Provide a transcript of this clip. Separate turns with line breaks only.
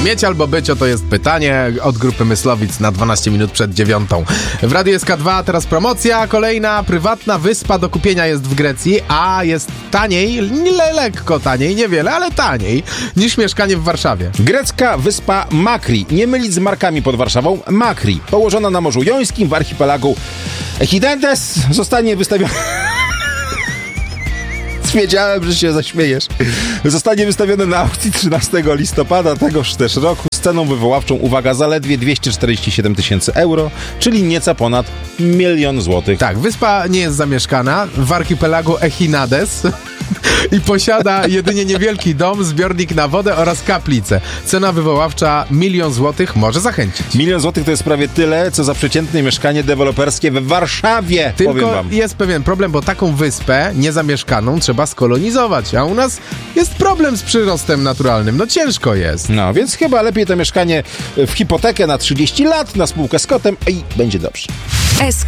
Mieć albo być, oto jest pytanie od grupy Myslowic na 12 minut przed 9. W Radiu SK2 teraz promocja kolejna. Prywatna wyspa do kupienia jest w Grecji, a jest taniej, lekko taniej, niewiele, ale taniej niż mieszkanie w Warszawie.
Grecka wyspa Makri, nie mylić z markami pod Warszawą, Makri, położona na Morzu Jońskim w archipelagu Echidentes, zostanie wystawiona... Wiedziałem, że się zaśmiejesz. Zostanie wystawione na aukcji 13 listopada tegoż też roku z ceną wywoławczą, uwaga, zaledwie 247 000 euro, czyli nieco ponad 1 000 000 złotych.
Tak, wyspa nie jest zamieszkana w archipelagu Echinades i posiada jedynie niewielki dom, zbiornik na wodę oraz kaplicę. Cena wywoławcza 1 000 000 złotych może zachęcić.
1 000 000 złotych to jest prawie tyle, co za przeciętne mieszkanie deweloperskie w Warszawie, powiem
Tylko
wam.
jest pewien problem, bo taką wyspę niezamieszkaną trzeba skolonizować, a u nas jest problem z przyrostem naturalnym. No ciężko jest.
No, więc chyba lepiej to mieszkanie w hipotekę na 30 lat, na spółkę z kotem i będzie dobrze.
SK